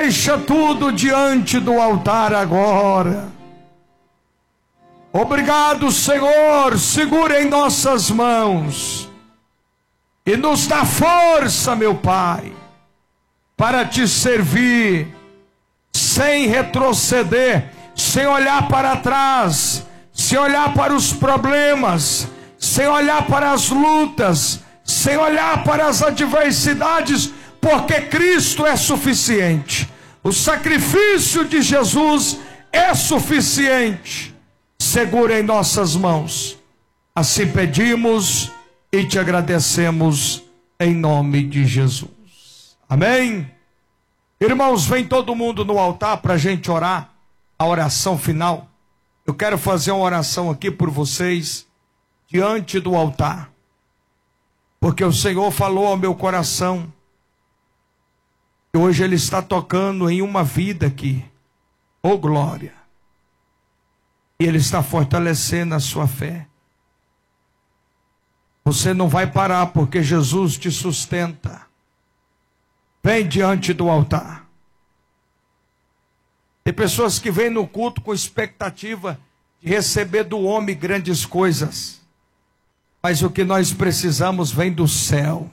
deixa tudo diante do altar agora. Obrigado, Senhor, segura em nossas mãos e nos dá força, meu Pai, para te servir, sem retroceder, sem olhar para trás, sem olhar para os problemas, sem olhar para as lutas, sem olhar para as adversidades, porque Cristo é suficiente. O sacrifício de Jesus é suficiente. Segura em nossas mãos. Assim pedimos e te agradecemos em nome de Jesus. Amém? Irmãos, vem todo mundo no altar para a gente orar a oração final. Eu quero fazer uma oração aqui por vocês, diante do altar, porque o Senhor falou ao meu coração, e hoje Ele está tocando em uma vida aqui, oh glória, e Ele está fortalecendo a sua fé. Você não vai parar, porque Jesus te sustenta. Vem diante do altar. Tem pessoas que vêm no culto com expectativa de receber do homem grandes coisas, mas o que nós precisamos vem do céu.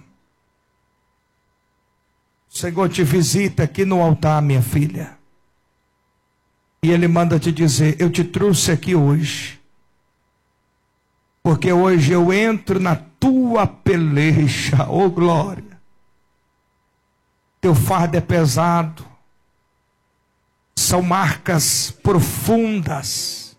O Senhor te visita aqui no altar, minha filha, e Ele manda te dizer: eu te trouxe aqui hoje, porque hoje eu entro na tua peleja, oh glória. Teu fardo é pesado, são marcas profundas,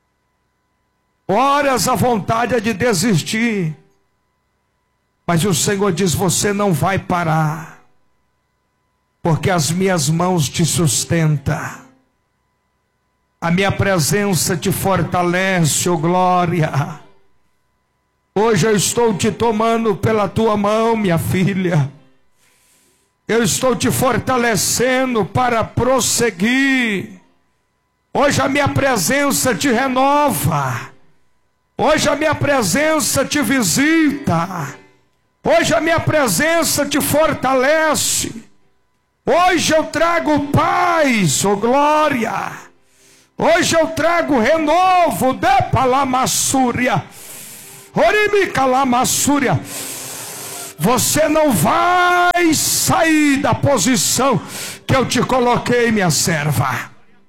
horas a vontade é de desistir, mas o Senhor diz: você não vai parar, porque as minhas mãos te sustentam, a minha presença te fortalece, oh glória. Hoje eu estou te tomando pela tua mão, minha filha. Eu estou te fortalecendo para prosseguir. Hoje a minha presença te renova. Hoje a minha presença te visita. Hoje a minha presença te fortalece. Hoje eu trago paz, oh glória. Hoje eu trago renovo de palamassúria. Orimikalamassúria. Você não vai sair da posição que eu te coloquei, minha serva.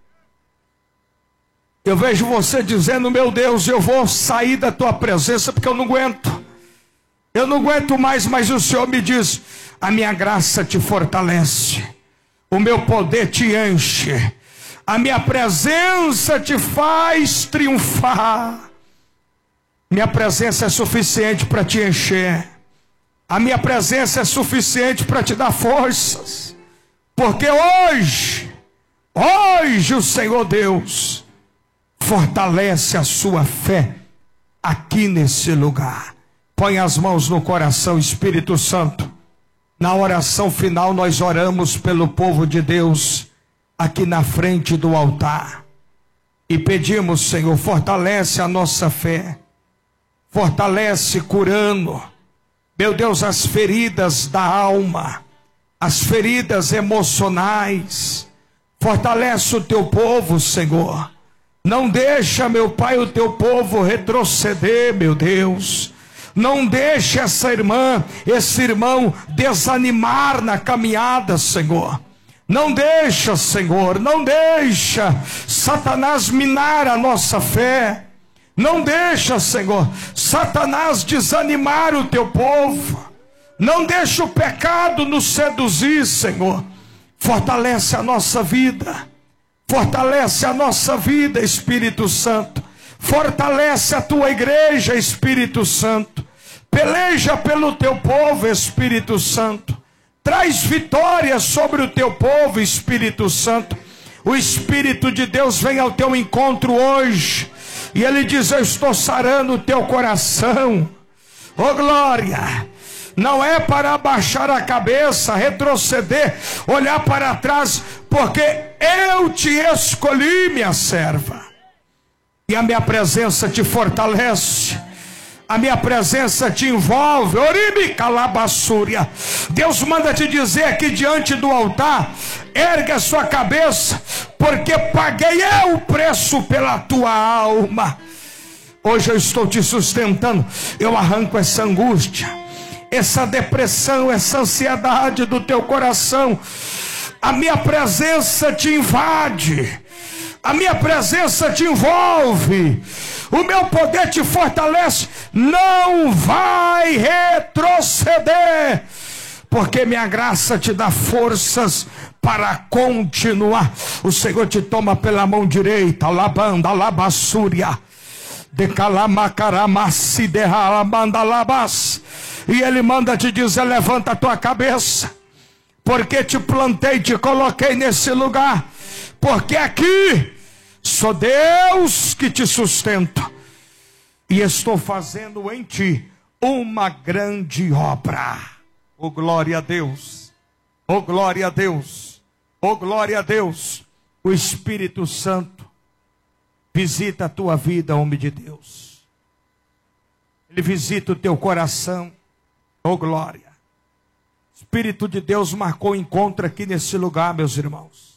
Eu vejo você dizendo: meu Deus, eu vou sair da tua presença porque eu não aguento. Eu não aguento mais, mas o Senhor me diz: a minha graça te fortalece, o meu poder te enche, a minha presença te faz triunfar. Minha presença é suficiente para te encher. A minha presença é suficiente para te dar forças. Porque hoje o Senhor Deus fortalece a sua fé aqui nesse lugar. Põe as mãos no coração, Espírito Santo. Na oração final nós oramos pelo povo de Deus aqui na frente do altar. E pedimos: Senhor, fortalece a nossa fé. Fortalece curando, meu Deus, as feridas da alma, as feridas emocionais. Fortalece o teu povo, Senhor. Não deixa, meu Pai, o teu povo retroceder, meu Deus. Não deixa essa irmã, esse irmão desanimar na caminhada, Senhor. Não deixa, Senhor, não deixa Satanás minar a nossa fé. Não deixa, Senhor, Satanás desanimar o teu povo. Não deixa o pecado nos seduzir, Senhor. Fortalece a nossa vida. Fortalece a nossa vida, Espírito Santo. Fortalece a tua igreja, Espírito Santo. Peleja pelo teu povo, Espírito Santo. Traz vitória sobre o teu povo, Espírito Santo. O Espírito de Deus vem ao teu encontro hoje. E Ele diz: eu estou sarando o teu coração. Oh glória. Não é para abaixar a cabeça, retroceder, olhar para trás, porque eu te escolhi, minha serva. E a minha presença te fortalece. A minha presença te envolve. Oribe calabassúria. Deus manda te dizer aqui diante do altar: ergue a sua cabeça, porque paguei eu o preço pela tua alma. Hoje eu estou te sustentando. Eu arranco essa angústia, essa depressão, essa ansiedade do teu coração. A minha presença te invade, a minha presença te envolve, o meu poder te fortalece. Não vai retroceder, porque minha graça te dá forças para continuar. O Senhor te toma pela mão direita, alabanda, alabassúria, decalamacaramasi, derramandalabas, e Ele manda te dizer: levanta a tua cabeça, porque te plantei, te coloquei nesse lugar, porque aqui sou Deus que te sustenta, e estou fazendo em ti uma grande obra. Oh, glória a Deus, oh, glória a Deus, oh, glória a Deus. O Espírito Santo visita a tua vida, homem de Deus. Ele visita o teu coração. Oh, glória. O Espírito de Deus marcou encontro aqui nesse lugar, meus irmãos.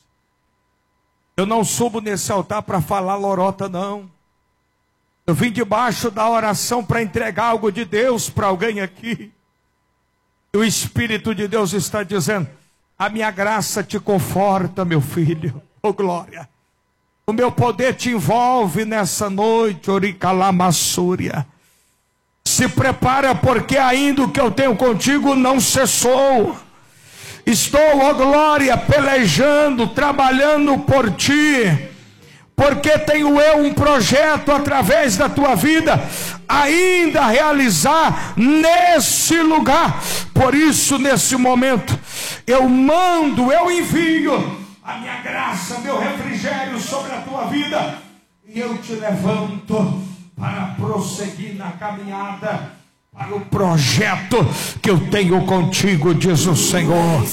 Eu não subo nesse altar para falar lorota, não. Eu vim debaixo da oração para entregar algo de Deus para alguém aqui. E o Espírito de Deus está dizendo: a minha graça te conforta, meu filho. Oh, glória. O meu poder te envolve nessa noite, oricalamassúria. Se prepara, porque ainda o que eu tenho contigo não cessou. Estou, ó glória, pelejando, trabalhando por ti, porque tenho eu um projeto através da tua vida, ainda a realizar nesse lugar. Por isso, nesse momento, eu mando, eu envio a minha graça, meu refrigério sobre a tua vida, e eu te levanto para prosseguir na caminhada, para o projeto que eu tenho contigo, diz o Senhor.